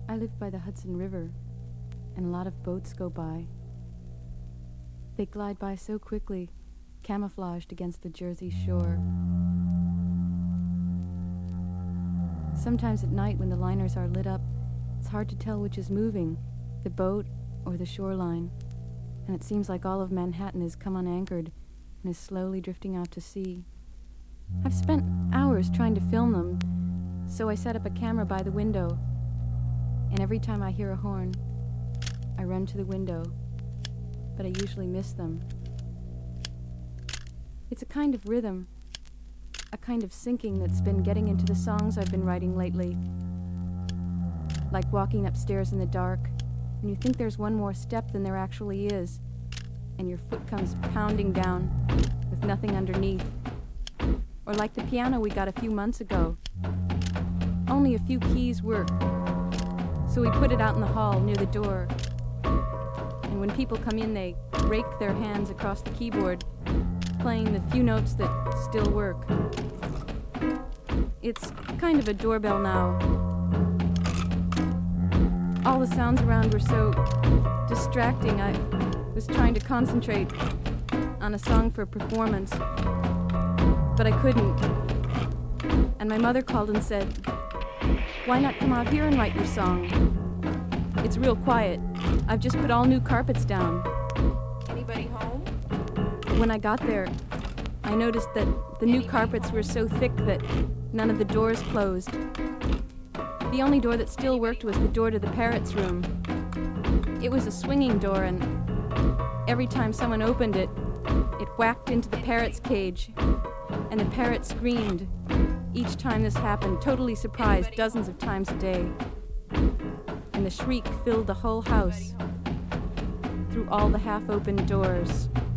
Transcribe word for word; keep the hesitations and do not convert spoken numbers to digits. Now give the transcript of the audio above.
I live by the Hudson River, and a lot of boats go by. They glide by so quickly, camouflaged against the Jersey shore. Sometimes at night when the liners are lit up, it's hard to tell which is moving, the boat or the shoreline, and it seems like all of Manhattan has come unanchored and is slowly drifting out to sea. I've spent hours trying to film them, so I set up a camera by the window, and every time I hear a horn, I run to the window, but I usually miss them. It's a kind of rhythm, a kind of sinking that's been getting into the songs I've been writing lately. Like walking upstairs in the dark, and you think there's one more step than there actually is, and your foot comes pounding down with nothing underneath. Or like the piano we got a few months ago. Only a few keys work, so we put it out in the hall near the door. And when people come in, they rake their hands across the keyboard, playing the few notes that still work. It's kind of a doorbell now. All the sounds around were so distracting. I was trying to concentrate on a song for a performance, but I couldn't. And my mother called and said, "Why not come out here and write your song? It's real quiet. I've just put all new carpets down." Anybody home? When I got there, I noticed that the new carpets were so thick that none of the doors closed. The only door that still worked was the door to the parrot's room. It was a swinging door, and every time someone opened it, it whacked into the parrot's cage, and the parrot screamed each time this happened, totally surprised dozens of times a day. And the shriek filled the whole house through all the half-opened doors.